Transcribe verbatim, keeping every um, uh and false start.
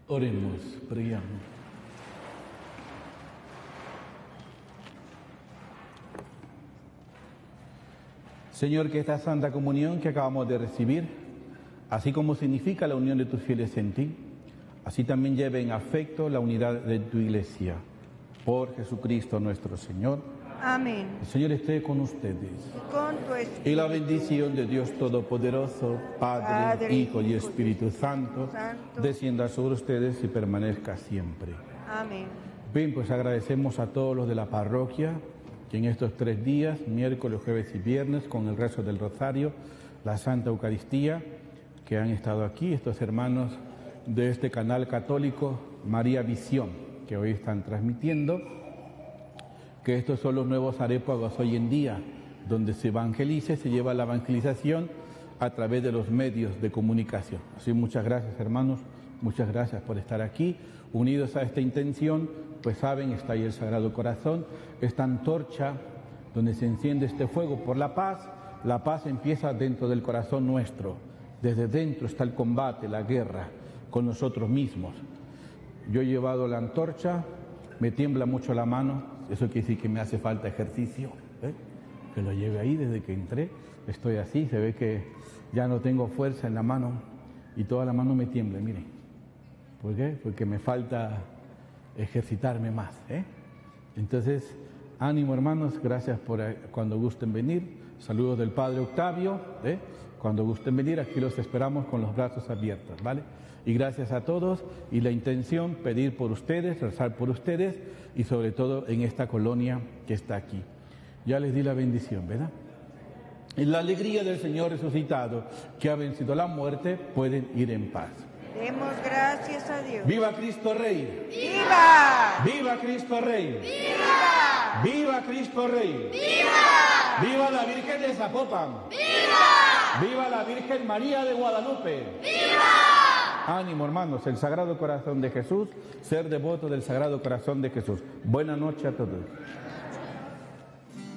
Oremos, brillamos. Señor, que esta Santa Comunión que acabamos de recibir, así como significa la unión de tus fieles en ti, así también lleve en afecto la unidad de tu Iglesia. Por Jesucristo nuestro Señor. Amén. El Señor esté con ustedes. Y con tu espíritu. Y la bendición de Dios Todopoderoso, Padre, Padre, Hijo y Hijo y Espíritu Espíritu Santo, Santo, descienda sobre ustedes y permanezca siempre. Amén. Bien, pues agradecemos a todos los de la parroquia que en estos tres días, miércoles, jueves y viernes, con el rezo del Rosario, la Santa Eucaristía, que han estado aquí, estos hermanos de este canal católico María Visión, que hoy están transmitiendo, que estos son los nuevos aréopagos hoy en día, donde se evangeliza, se lleva la evangelización a través de los medios de comunicación. Así, muchas gracias, hermanos, muchas gracias por estar aquí, unidos a esta intención. Pues saben, está ahí el Sagrado Corazón, esta antorcha donde se enciende este fuego por la paz. La paz empieza dentro del corazón nuestro, desde dentro está el combate, la guerra con nosotros mismos. Yo he llevado la antorcha, me tiembla mucho la mano, eso quiere decir que me hace falta ejercicio, ¿eh? Que lo lleve ahí desde que entré, estoy así, se ve que ya no tengo fuerza en la mano y toda la mano me tiembla, miren. ¿Por qué? Porque me falta ejercitarme más, ¿eh? Entonces, ánimo hermanos, gracias por cuando gusten venir, saludos del Padre Octavio, ¿eh? Cuando gusten venir, aquí los esperamos con los brazos abiertos, ¿vale? Y gracias a todos, y la intención, pedir por ustedes, rezar por ustedes, y sobre todo en esta colonia que está aquí. Ya les di la bendición, ¿verdad? En la alegría del Señor resucitado, que ha vencido la muerte, pueden ir en paz. Demos gracias a Dios. ¡Viva Cristo Rey! ¡Viva! ¡Viva Cristo Rey! ¡Viva! ¡Viva Cristo Rey! ¡Viva! ¡Viva la Virgen de Zapopan! ¡Viva! ¡Viva la Virgen María de Guadalupe! ¡Viva! Ánimo, hermanos, el Sagrado Corazón de Jesús, ser devoto del Sagrado Corazón de Jesús. Buenas noches a todos.